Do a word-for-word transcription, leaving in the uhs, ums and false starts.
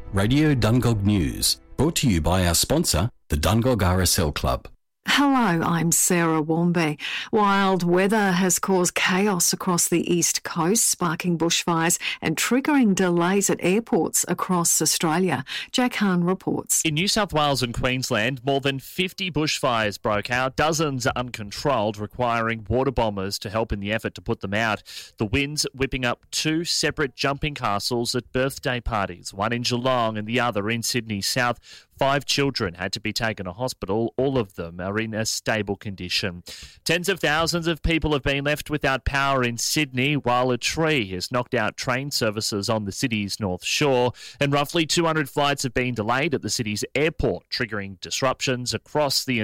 Radio Dungog News, brought to you by our sponsor, the Dungog R S L Club. Hello, I'm Sarah Warmby. Wild weather has caused chaos across the east coast, sparking bushfires and triggering delays at airports across Australia. Jack Hahn reports. In New South Wales and Queensland, more than fifty bushfires broke out, dozens are uncontrolled, requiring water bombers to help in the effort to put them out. The winds whipping up two separate jumping castles at birthday parties, one in Geelong and the other in Sydney South. Five children had to be taken to hospital. All of them are in a stable condition. Tens of thousands of people have been left without power in Sydney, while a tree has knocked out train services on the city's North Shore, and roughly two hundred flights have been delayed at the city's airport, triggering disruptions across the